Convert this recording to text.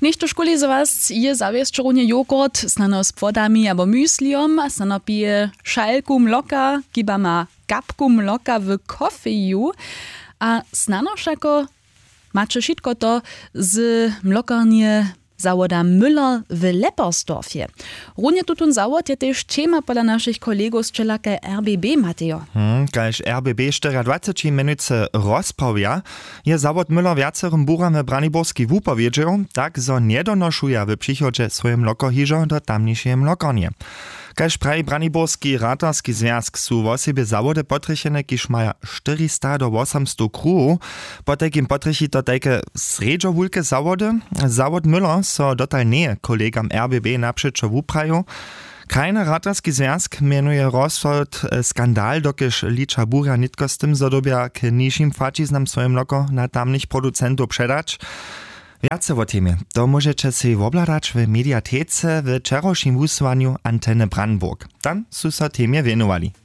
Niechto školi za was je zawieszczenie jogurt, znano z płodami albo müsliom, znano pije szalku mloka, kiba ma kapku mloka w kofeju, a znano všako macie wszystko to z mlokarnie zawoda Müller w Leppersdorfie. Runie tutun zawod je też tema pola naszych kolegów z czelake RBB, Mateo. Kaž RBB 24 minuty rozprawia, je zawod Müller wiacerym buram w Braniborski wupowiedział, tak zo nie donoszuje w przychodzie swoim mlokohiżo do tamniejszej mlokarnie. Kaž pravi Braniborski ratarski związk su w osobie zawody potrychene, kiż maja 400 do 800 kruhów, po takim potrychi to takie sredżowulke zawody. Zawod Müller so dotal nie kolegam RBB naprzeczo wupraju. Krajny ratarski związk mianuje rozsąd skandal, dokiż licza burja nitko z tym zadobia k niższym faciznam swoim loko na tamnych producentów przedać. Więcej o temie to możecie si obladać w mediatece w wczorajszym wysłaniu Anteny Brandenburg. Tam su so temie wienowali.